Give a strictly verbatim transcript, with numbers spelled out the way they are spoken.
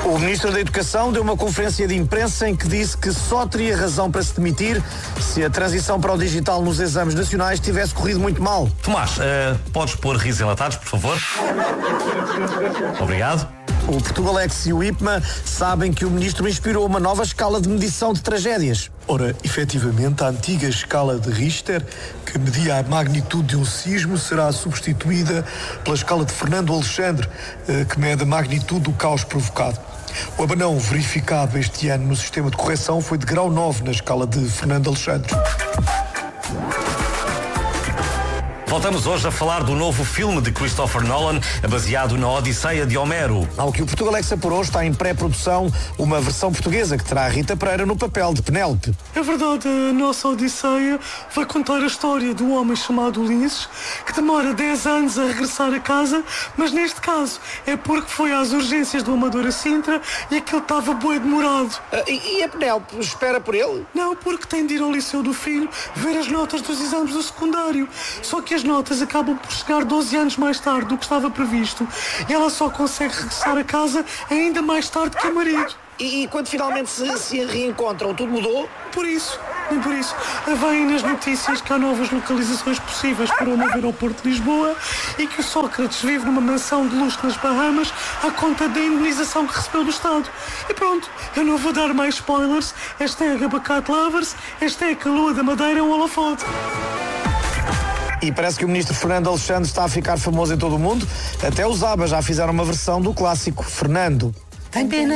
O Ministro da Educação deu uma conferência de imprensa em que disse que só teria razão para se demitir se a transição para o digital nos exames nacionais tivesse corrido muito mal. Tomás, uh, podes pôr risos enlatados, por favor? Obrigado. O Portugalex e o I P M A sabem que o Ministro inspirou uma nova escala de medição de tragédias. Ora, efetivamente, a antiga escala de Richter, que media a magnitude de um sismo, será substituída pela escala de Fernando Alexandre, que mede a magnitude do caos provocado. O abanão verificado este ano no sistema de correção foi de grau nove na escala de Fernando Alexandre. Voltamos hoje a falar do novo filme de Christopher Nolan, baseado na Odisseia de Homero. Ao que o Portugalex apurou, está em pré-produção uma versão portuguesa que terá a Rita Pereira no papel de Penélope. É verdade, a nossa Odisseia vai contar a história de um homem chamado Ulisses, que demora dez anos a regressar a casa, mas neste caso é porque foi às urgências do Amadora Sintra e aquilo estava bué demorado. Uh, e, e a Penélope espera por ele? Não, porque tem de ir ao liceu do filho ver as notas dos exames do secundário. Só que as notas acabam por chegar doze anos mais tarde do que estava previsto e ela só consegue regressar a casa ainda mais tarde que o marido. E, e quando finalmente se, se reencontram, tudo mudou? Por isso, nem por isso. Vêm nas notícias que há novas localizações possíveis para o novo aeroporto de Lisboa e que o Sócrates vive numa mansão de luxo nas Bahamas à conta da indemnização que recebeu do Estado. E pronto, eu não vou dar mais spoilers. Hashtag abacate lovers, hashtag a lua da madeira é um holofote. E parece que o Ministro Fernando Alexandre está a ficar famoso em todo o mundo. Até os ABBA já fizeram uma versão do clássico Fernando. Tem pena